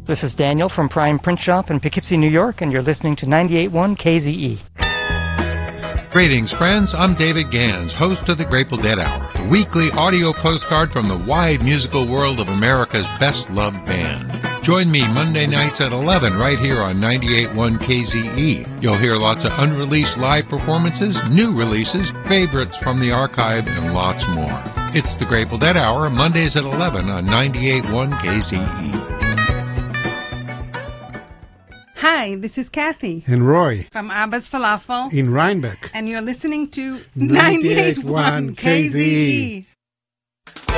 This is Daniel from Prime Print Shop in Poughkeepsie, New York, and you're listening to 98.1 KZE. Greetings, friends. I'm David Gans, host of the Grateful Dead Hour, the weekly audio postcard from the wide musical world of America's best-loved band. Join me Monday nights at 11 right here on 98.1 KZE. You'll hear lots of unreleased live performances, new releases, favorites from the archive, and lots more. It's the Grateful Dead Hour, Mondays at 11 on 98.1 KZE. Hi, this is Kathy. And Roy. From Abba's Falafel. In Rhinebeck. And you're listening to 98.1 KZE.